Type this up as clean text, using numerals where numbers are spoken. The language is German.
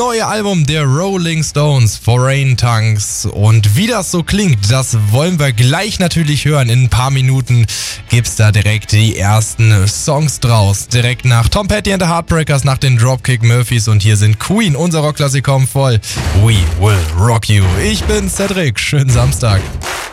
neue Album der Rolling Stones, Foreign Tongues. Und wie das so klingt, das wollen wir gleich natürlich hören. In ein paar Minuten gibt's da direkt die ersten Songs draus. Direkt nach Tom Petty and the Heartbreakers, nach den Dropkick Murphys. Und hier sind Queen, unser Rockklassiker voll. We will rock you. Ich bin Cedric. Schönen Samstag.